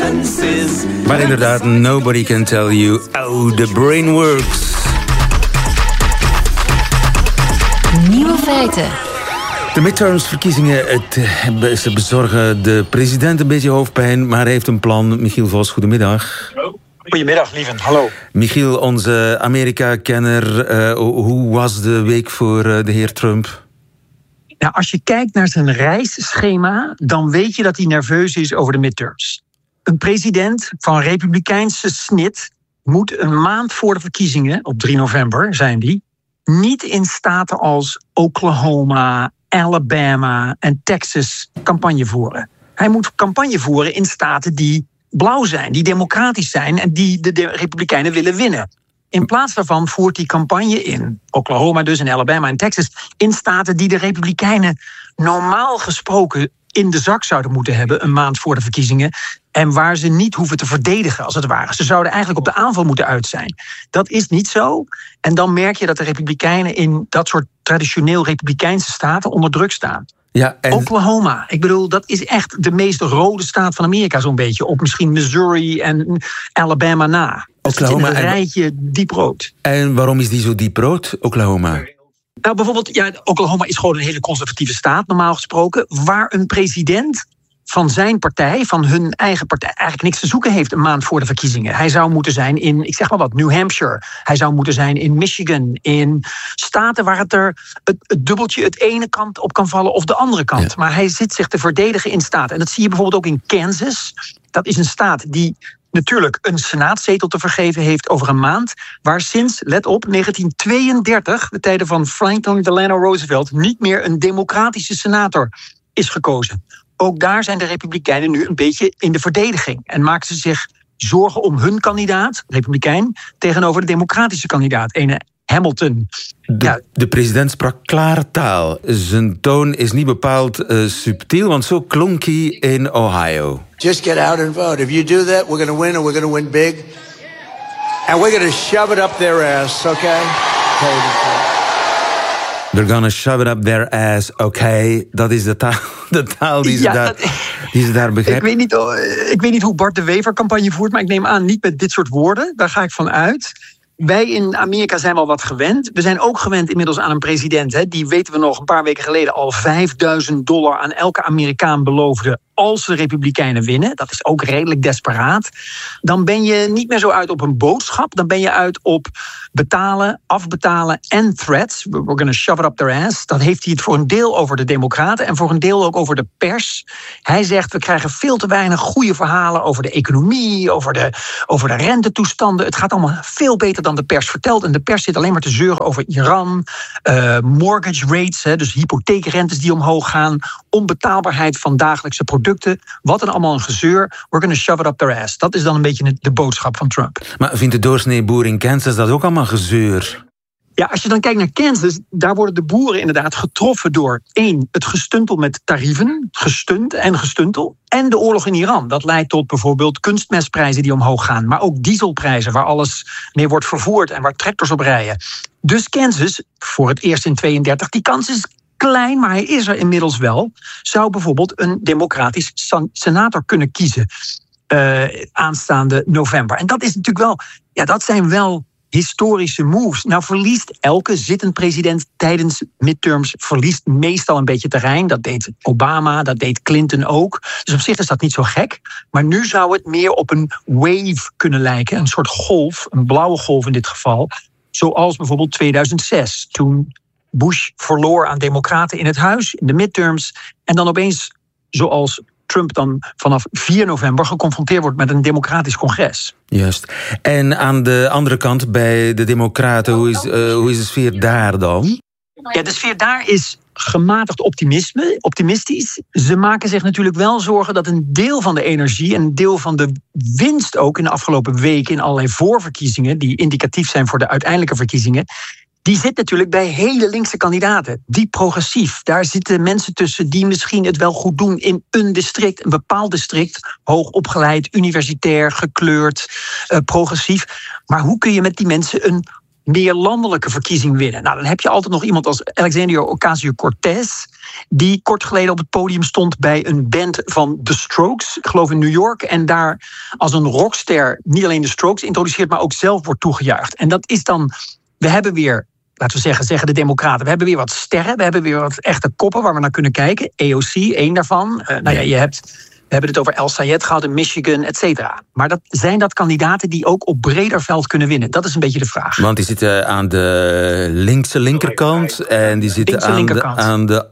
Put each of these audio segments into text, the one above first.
senses. Maar inderdaad, nobody can tell you how the brain works. Nieuwe feiten. De midtermsverkiezingen, ze bezorgen de president een beetje hoofdpijn, maar hij heeft een plan. Michiel Vos, goedemiddag. Goedemiddag, lieven. Hallo. Michiel, onze Amerika-kenner, hoe was de week voor de heer Trump? Nou, als je kijkt naar zijn reisschema, dan weet je dat hij nerveus is over de midterms. Een president van republikeinse snit moet een maand voor de verkiezingen, op 3 november zijn die, niet in staten als Oklahoma, Alabama en Texas campagne voeren. Hij moet campagne voeren in staten die blauw zijn, die democratisch zijn en die de Republikeinen willen winnen. In plaats daarvan voert hij campagne in Oklahoma dus en Alabama en Texas in staten die de Republikeinen normaal gesproken in de zak zouden moeten hebben een maand voor de verkiezingen en waar ze niet hoeven te verdedigen als het ware. Ze zouden eigenlijk op de aanval moeten uit zijn. Dat is niet zo. En dan merk je dat de Republikeinen in dat soort traditioneel Republikeinse staten onder druk staan. Ja, en Oklahoma, ik bedoel, dat is echt de meest rode staat van Amerika zo'n beetje. Op misschien Missouri en Alabama na. Oklahoma, een rijtje diep rood. En waarom is die zo diep rood, Oklahoma? Nou, bijvoorbeeld, ja, Oklahoma is gewoon een hele conservatieve staat, normaal gesproken, waar een president van zijn partij, van hun eigen partij, eigenlijk niks te zoeken heeft een maand voor de verkiezingen. Hij zou moeten zijn in, ik zeg maar wat, New Hampshire. Hij zou moeten zijn in Michigan, in staten waar het dubbeltje het ene kant op kan vallen of de andere kant. Ja. Maar hij zit zich te verdedigen in staten. En dat zie je bijvoorbeeld ook in Kansas. Dat is een staat die natuurlijk een senaatzetel te vergeven heeft over een maand, waar sinds, let op, 1932, de tijden van Franklin Delano Roosevelt, niet meer een democratische senator is gekozen. Ook daar zijn de Republikeinen nu een beetje in de verdediging en maken ze zich zorgen om hun kandidaat, Republikein, tegenover de democratische kandidaat, ene Hamilton. De president sprak klare taal. Zijn toon is niet bepaald subtiel, want zo klonk hij in Ohio. Just get out and vote. If you do that, we're going to win, and we're going to win big. And we're going to shove it up their ass, okay? They're gonna shove it up their ass, okay? Dat is de taal die ze daar begrijpen. Ik weet niet hoe Bart de Wever campagne voert, maar ik neem aan niet met dit soort woorden. Daar ga ik van uit. Wij in Amerika zijn wel wat gewend. We zijn ook gewend inmiddels aan een president, die weten we nog een paar weken geleden al $5.000 aan elke Amerikaan beloofde als de Republikeinen winnen. Dat is ook redelijk desperaat. Dan ben je niet meer zo uit op een boodschap. Dan ben je uit op betalen, afbetalen en threats. We're gonna shove it up their ass. Dan heeft hij het voor een deel over de Democraten en voor een deel ook over de pers. Hij zegt, we krijgen veel te weinig goede verhalen over de economie, over de rentetoestanden. Het gaat allemaal veel beter dan de pers vertelt. En de pers zit alleen maar te zeuren over Iran, mortgage rates, dus hypotheekrentes die omhoog gaan, onbetaalbaarheid van dagelijkse producten. Wat en allemaal een gezeur. We're gonna shove it up their ass. Dat is dan een beetje de boodschap van Trump. Maar vindt de doorsnee boer in Kansas dat ook allemaal gezeur? Ja, als je dan kijkt naar Kansas, daar worden de boeren inderdaad getroffen door 1, het gestuntel met tarieven, gestunt en gestuntel, en de oorlog in Iran. Dat leidt tot bijvoorbeeld kunstmestprijzen die omhoog gaan, maar ook dieselprijzen waar alles mee wordt vervoerd en waar tractors op rijden. Dus Kansas, voor het eerst in 32, die kans is klein, maar hij is er inmiddels wel, zou bijvoorbeeld een democratisch senator kunnen kiezen aanstaande november. En dat is natuurlijk wel, ja, dat zijn wel historische moves. Nou verliest elke zittend president tijdens midterms verliest meestal een beetje terrein. Dat deed Obama, dat deed Clinton ook. Dus op zich is dat niet zo gek. Maar nu zou het meer op een wave kunnen lijken. Een soort golf, een blauwe golf in dit geval. Zoals bijvoorbeeld 2006, toen Bush verloor aan democraten in het huis, in de midterms. En dan opeens, zoals Trump dan vanaf 4 november geconfronteerd wordt met een democratisch congres. Juist. En aan de andere kant, bij de democraten, hoe is de sfeer daar dan? Ja, de sfeer daar is gematigd optimistisch. Ze maken zich natuurlijk wel zorgen dat een deel van de energie en een deel van de winst ook in de afgelopen weken in allerlei voorverkiezingen, die indicatief zijn voor de uiteindelijke verkiezingen, die zit natuurlijk bij hele linkse kandidaten. Diep progressief. Daar zitten mensen tussen die misschien het wel goed doen in een district, een bepaald district. Hoog opgeleid, universitair, gekleurd, progressief. Maar hoe kun je met die mensen een meer landelijke verkiezing winnen. Nou, dan heb je altijd nog iemand als Alexandria Ocasio-Cortez, die kort geleden op het podium stond bij een band van The Strokes, ik geloof in New York, en daar als een rockster niet alleen The Strokes introduceert, maar ook zelf wordt toegejuicht. En dat is dan, we hebben weer, laten we zeggen de democraten, we hebben weer wat sterren, we hebben weer wat echte koppen waar we naar kunnen kijken. AOC, één daarvan. We hebben het over El Sayed gehad in Michigan, et cetera. Maar zijn dat kandidaten die ook op breder veld kunnen winnen? Dat is een beetje de vraag. Want die zitten aan de linkse linkerkant en die zitten aan de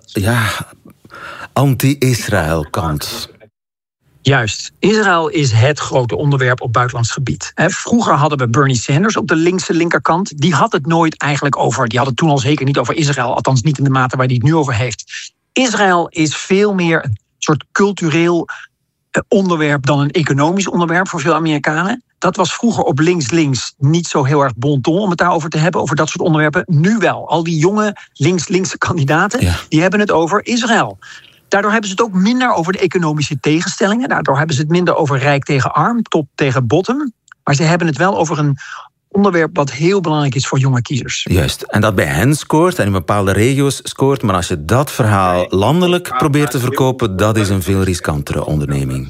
anti-Israël kant. Juist. Israël is het grote onderwerp op buitenlands gebied. Vroeger hadden we Bernie Sanders op de linkse linkerkant. Die had het nooit eigenlijk over. Die had het toen al zeker niet over Israël. Althans niet in de mate waar hij het nu over heeft. Israël is veel meer een soort cultureel onderwerp dan een economisch onderwerp voor veel Amerikanen. Dat was vroeger op links niet zo heel erg bon ton om het daarover te hebben, over dat soort onderwerpen. Nu wel. Al die jonge linkse kandidaten, die hebben het over Israël. Daardoor hebben ze het ook minder over de economische tegenstellingen. Daardoor hebben ze het minder over rijk tegen arm, top tegen bottom. Maar ze hebben het wel over een onderwerp wat heel belangrijk is voor jonge kiezers. Juist, en dat bij hen scoort en in bepaalde regio's scoort. Maar als je dat verhaal landelijk probeert te verkopen, dat is een veel riskantere onderneming.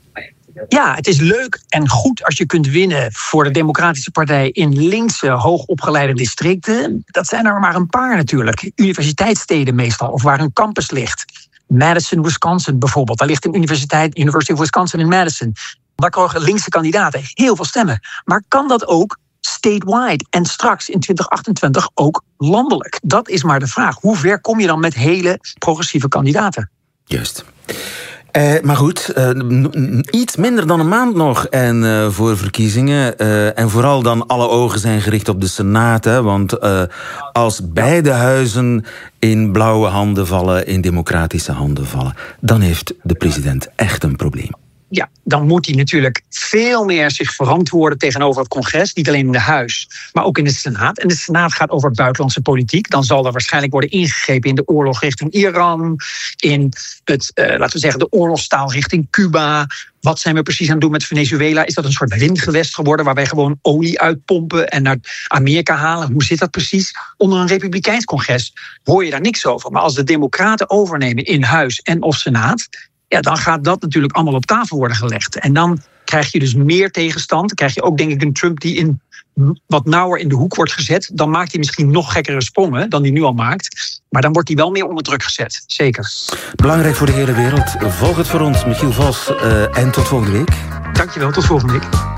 Ja, het is leuk en goed als je kunt winnen voor de Democratische Partij in linkse, hoogopgeleide districten. Dat zijn er maar een paar natuurlijk. Universiteitssteden meestal, of waar een campus ligt. Madison, Wisconsin bijvoorbeeld. Daar ligt een University of Wisconsin in Madison. Daar krijgen linkse kandidaten heel veel stemmen. Maar kan dat ook statewide en straks in 2028 ook landelijk? Dat is maar de vraag. Hoe ver kom je dan met hele progressieve kandidaten? Juist. Maar goed, iets minder dan een maand nog en voor verkiezingen. En vooral dan alle ogen zijn gericht op de Senaat. Hè, want als beide huizen in blauwe handen vallen, in democratische handen vallen, dan heeft de president echt een probleem. Ja, dan moet hij natuurlijk veel meer zich verantwoorden tegenover het congres. Niet alleen in de Huis, maar ook in de Senaat. En de Senaat gaat over buitenlandse politiek. Dan zal er waarschijnlijk worden ingegrepen in de oorlog richting Iran. In het, laten we zeggen, de oorlogstaal richting Cuba. Wat zijn we precies aan het doen met Venezuela? Is dat een soort windgewest geworden waar wij gewoon olie uitpompen en naar Amerika halen? Hoe zit dat precies? Onder een republikeins congres hoor je daar niks over. Maar als de democraten overnemen in Huis en of Senaat, ja, dan gaat dat natuurlijk allemaal op tafel worden gelegd. En dan krijg je dus meer tegenstand. Dan krijg je ook, denk ik, een Trump die wat nauwer in de hoek wordt gezet. Dan maakt hij misschien nog gekkere sprongen dan hij nu al maakt. Maar dan wordt hij wel meer onder druk gezet. Zeker. Belangrijk voor de hele wereld. Volg het voor ons, Michiel Vos. En tot volgende week. Dankjewel, tot volgende week.